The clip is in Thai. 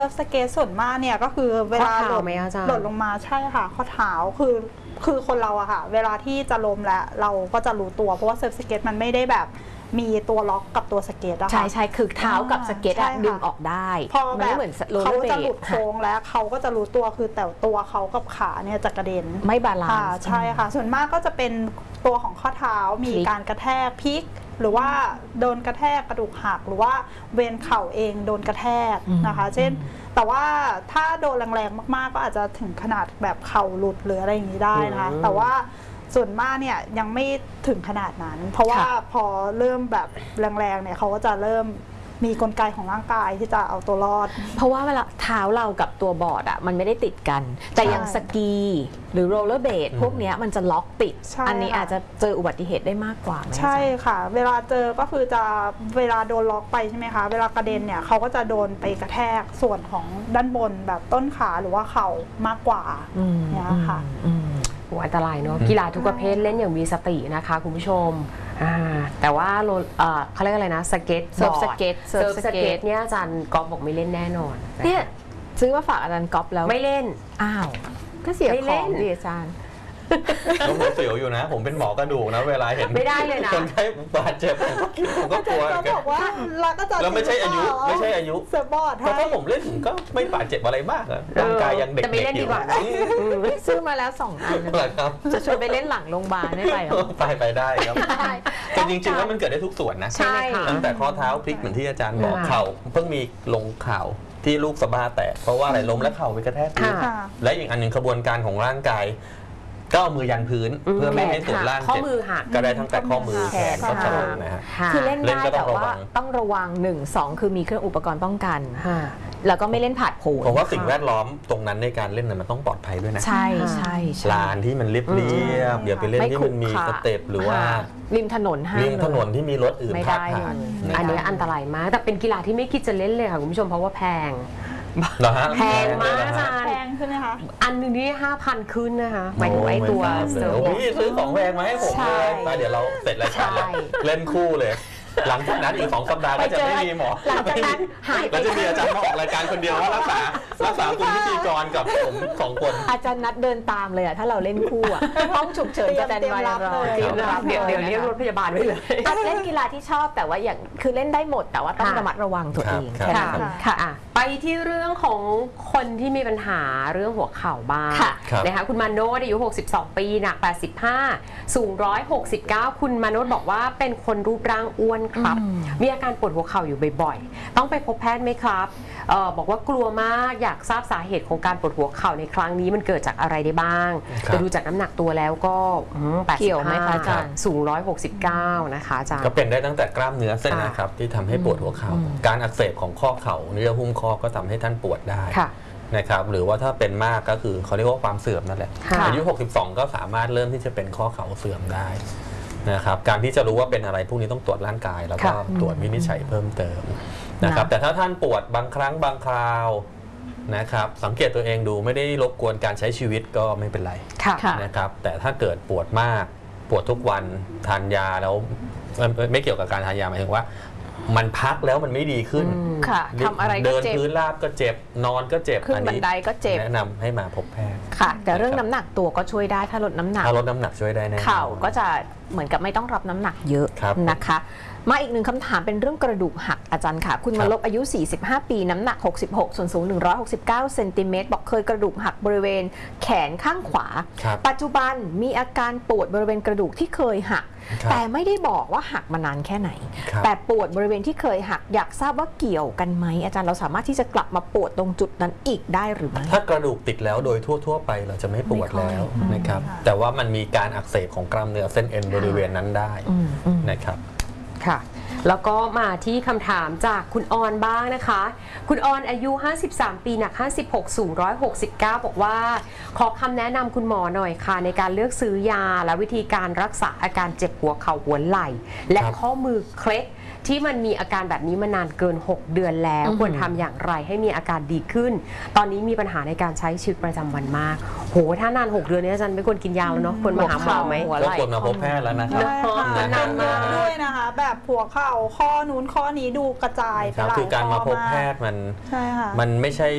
สเกตส่วนมากเนี่ยก็คือเวลาหล่นลงมาใช่ค่ะข้อเท้าคือคนเราอะค่ะเวลาที่จะล้มแล้วเราก็จะรู้ตัวเพราะว่าเซิร์ฟสเกตมันไม่ได้แบบมีตัวล็อกกับตัวสเกตอะค่ะใช่คือเท้ากับสเกตดึงออกได้พอแบบเขาจะหลุดโค้งแล้วเขาก็จะรู้ตัวคือแต่ตัวเขากับขาเนี่ยจะกระเด็นไม่บาลานซ์ใช่ค่ะส่วนมากก็จะเป็นตัวของข้อเท้ามีการกระแทกพลิกหรือว่าโดนกระแทกกระดูกหักหรือว่าเวนเข่าเองโดนกระแทกนะคะเช่นแต่ว่าถ้าโดนแรงๆมากๆก็อาจจะถึงขนาดแบบเข่าหลุดหรืออะไรอย่างนี้ได้นะคะแต่ว่าส่วนมากเนี่ยยังไม่ถึงขนาดนั้นเพราะว่าพอเริ่มแบบแรงๆเนี่ยเขาก็จะเริ่มมีกลไกของร่างกายที่จะเอาตัวรอดเพราะว่าเวลาเท้าเรากับตัวบอร์ดอ่ะมันไม่ได้ติดกันแต่อย่างสกีหรือโรลเลอร์เบดพวกนี้มันจะล็อกติดอันนี้อาจจะเจออุบัติเหตุได้มากกว่าใช่ค่ะเวลาเจอก็คือจะเวลาโดนล็อกไปใช่ไหมคะเวลากระเด็นเนี่ยเขาก็จะโดนไปกระแทกส่วนของด้านบนแบบต้นขาหรือว่าเข่ามากกว่าเนี่ยค่ะอันตรายเนาะกีฬาทุกประเภทเล่นอย่างมีสตินะคะคุณผู้ชมแต่ว่าเขาเรียกอะไรนะสเก็ตเซิร์ฟสเก็ตเนี่ยอาจารย์ก๊อฟบอกไม่เล่นแน่นอนเนี่ยซื้อมาฝากอาจารย์ก๊อฟแล้วไม่เล่นอ้าวก็เสียของดิอาจารย์ผมเสียวอยู่นะผมเป็นหมอกระดูกนะเวลาเห็นไม่ได้เลยนะคนไข้บาดเจ็บผมก็กลัวบอกว่าแล้วไม่ใช่อายุเซิร์ฟบอร์ดเพราะถ้าผมเล่นผมก็ไม่บาดเจ็บอะไรมากร่างกายยังเด็กๆอยู่ซื้อมาแล้ว2 อันจะชวนไปเล่นหลังโรงพยาบาลได้ไหมไปได้ครับแต่จริงๆแล้วมันเกิดได้ทุกส่วนนะใช่ตั้งแต่ข้อเท้าพลิกเหมือนที่อาจารย์บอกเข่าเพิ่งมีลงเข่าที่ลูกสะบ้าแตกเพราะว่าอะไรล้มและเข่าไปกระแทกพื้นและอีกอันหนึ่งขบวนการของร่างกายก็เอามือยันพื้นเพื่อไม่ให้ส่วนล่างเจ็บก็ได้ทั้งแต่ข้อมือแขนก็ชนนะฮะคือเล่นได้แต่ว่าต้องระวัง1 2คือมีเครื่องอุปกรณ์ป้องกันแล้วก็ไม่เล่นผาดโผนผมว่าสิ่งแวดล้อมตรงนั้นในการเล่นมันต้องปลอดภัยด้วยนะใช่ลานที่มันเรียบอย่าไปเล่นที่มันมีสเต็ปหรือว่าริมถนนที่มีรถอื่นพาดผ่านอันนี้อันตรายมากแต่เป็นกีฬาที่ไม่คิดจะเล่นเลยค่ะคุณผู้ชมเพราะว่าแพงแพงมากอาจารย์แพงขึ้นไหมคะอันนึงนี่5,000ขึ้นนะคะหมายถึงไอ้ตัวพี่ซื้อของแพงมาให้ผมเลยเดี๋ยวเราเสร็จรายการเล่นคู่เลยหลังจากนั้นอีก2 สัปดาห์ก็จะไม่มีหมอหลังจากนั้นหายไปแล้วจะมีอาจารย์มาออกรายการคนเดียวรักษาคุณพิธีกรกับผม2 คนอาจารย์นัดเดินตามเลยถ้าเราเล่นคู่ห้องฉุกเฉินจะเตรียมรับเลยเดี๋ยวเรียกรถพยาบาลไว้เลยเล่นกีฬาที่ชอบแต่ว่าอย่างคือเล่นได้หมดแต่ว่าต้องระมัดระวังตัวเองค่ะไปที่เรื่องของคนที่มีปัญหาเรื่องหัวเข่าบ้างนะคะคุณมาโนดอายุ62 ปีหนัก85สูง169คุณมาโนดบอกว่าเป็นคนรูปร่างอ้วนครับมีอาการปวดหัวเข่าอยู่บ่อยๆต้องไปพบแพทย์ไหมครับบอกว่ากลัวมากอยากทราบสาเหตุของการปวดหัวเข่าในครั้งนี้มันเกิดจากอะไรได้บ้างแต่ดูจากน้ำหนักตัวแล้วก็เกี่ยวไหมคะอาจารย์สูง169นะคะอาจารย์ก็เป็นได้ตั้งแต่กล้ามเนื้อเส้นนะครับที่ทำให้ปวดหัวเข่าการอักเสบของข้อเข่าเนื้อหุ้มข้อก็ทำให้ท่านปวดได้นะครับหรือว่าถ้าเป็นมากก็คือเขาเรียกว่าความเสื่อมนั่นแหละอายุ62ก็สามารถเริ่มที่จะเป็นข้อเข่าเสื่อมได้นะครับการที่จะรู้ว่าเป็นอะไรพวกนี้ต้องตรวจร่างกายแล้วก็ตรวจวินิจฉัยเพิ่มเติมนะครับแต่ถ้าท่านปวดบางครั้งบางคราวนะครับสังเกตตัวเองดูไม่ได้รบกวนการใช้ชีวิตก็ไม่เป็นไรนะครับแต่ถ้าเกิดปวดมากปวดทุกวันทานยาแล้วไม่เกี่ยวกับการทานยาหมายถึงว่ามันพักแล้วมันไม่ดีขึ้นทำอะไรก็เจ็บเดินพื้นราบก็เจ็บนอนก็เจ็บขึ้นบันไดก็เจ็บแนะนำให้มาพบแพทย์ค่ะแต่เรื่องน้ำหนักตัวก็ช่วยได้ถ้าลดน้ำหนักช่วยได้แน่เข่าก็จะเหมือนกับไม่ต้องรับน้ำหนักเยอะนะคะมาอีก1 คำถามเป็นเรื่องกระดูกหักอาจารย์ค่ะคุณมาลบอายุ45 ปีน้ำหนัก66ส่วนสูง169เซนติเมตรบอกเคยกระดูกหักบริเวณแขนข้างขวาปัจจุบันมีอาการปวดบริเวณกระดูกที่เคยหักแต่ไม่ได้บอกว่าหักมานานแค่ไหนแต่ปวดบริเวณที่เคยหักอยากทราบว่าเกี่ยวกันไหมอาจารย์เราสามารถที่จะกลับมาปวดตรงจุดนั้นอีกได้หรือไม่ถ้ากระดูกติดแล้วโดยทั่วไปเราจะไม่ปวดแล้วนะครับแต่ว่ามันมีการอักเสบของกล้ามเนื้อเส้นเอ็นบริเวณนั้นได้นะครับค่ะแล้วก็มาที่คำถามจากคุณออนบ้างนะคะคุณออนอายุ53 ปีหนัก56สูง169บอกว่าขอคำแนะนำคุณหมอหน่อยค่ะในการเลือกซื้อยาและวิธีการรักษาอาการเจ็บหัวเข่าหัวไหล่และข้อมือเคล็ดที่มันมีอาการแบบนี้มานานเกิน6 เดือนแล้วควรทำอย่างไรให้มีอาการดีขึ้นตอนนี้มีปัญหาในการใช้ชีวิตประจำวันมากโหถ้านาน6 เดือนนี้อาจารย์ไม่ควรกินยาแล้วเนาะควรมาหาหมอไหมก็ควรมาพบแพทย์แล้วนะครับนานมากด้วยนะคะแบบหัวเข่าข้อนู้นข้อนี้ดูกระจายไปหลายข้อมากคือการมาพบแพทย์มันไม่ใช่